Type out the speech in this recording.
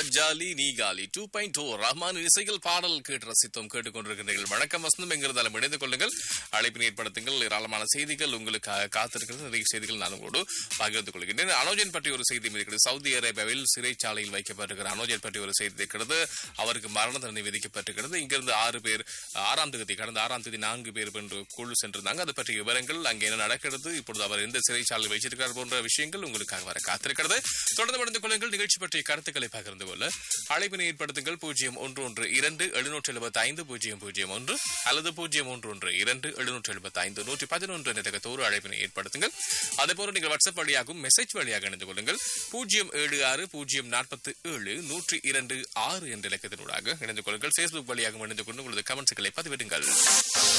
Jolly நீ காலி 2.2 ரஹ்மான் இசைகள் பாடல் கேட்டு ரசித்தோம் கேட்டுக்கொண்டிருக்கிறீர்கள். வணக்கம் வசந்தம் எங்கிருந்தாலும் இணைந்து கொள்ளுங்கள், அழைப்பினை ஏற்படுத்துங்கள். ஏராளமான செய்திகள் உங்களுக்காக காத்திருக்கிறது. நிறைய செய்திகள் நான் உங்களோடு பகிர்ந்து கொள்கின்றேன். அனோஜன் பற்றி ஒரு செய்தி இருக்கிறது. சவுதி அரேபியாவில் சிறைச்சாலையில் வைக்கப்பட்டிருக்கிற அனோஜன் பற்றி ஒரு செய்தி இருக்கிறது. அவருக்கு மரண தண்டனை விதிக்கப்பட்டிருக்கிறது. இங்கிருந்து 6 பேர் கடந்த 6ஆம் தேதி 4 பேர் என்று குழு சென்றிருந்தாங்க. அது பற்றிய விவரங்கள், அங்கே என்ன நடக்கிறது, இப்பொழுது அவர் எந்த சிறைச்சாலையில் வைச்சிருக்கிறார் போன்ற விஷயங்கள் உங்களுக்காக வர காத்திருக்கிறது. தொடர்ந்து முடிந்து கொள்ளுங்கள். நிகழ்ச்சி பற்றிய கருத்துக்களை பகிர்ந்து கொள்ள அழைப்பினை ஏற்படுத்துங்கள். 0112-775-001 அல்லது 0112-775-111 என்ற தகவலோடு அழைப்பினை ஏற்படுத்துங்கள். அதேபோல நீங்கள் வாட்ஸ்அப் வழியாகவும் மெசேஜ் வழியாக இணைந்து கொள்ளுங்கள். 076-047-102-6 என்ற இலக்கத்தினூடாக இணைந்து கொள்ளுங்கள். Facebook வழியாக இணைந்து கொண்டு உங்களது கமெண்ட்ஸ்களை பதிவிடுங்கள்.